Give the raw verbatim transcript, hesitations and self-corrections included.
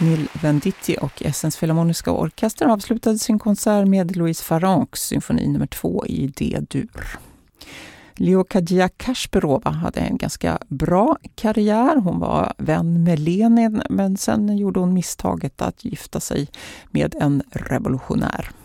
Nil Venditti och Essens Filharmoniska orkester avslutade sin konsert med Louise Farrencs symfoni nummer två i D-dur. Leocadia Kasparova hade en ganska bra karriär. Hon var vän med Lenin, men sen gjorde hon misstaget att gifta sig med en revolutionär.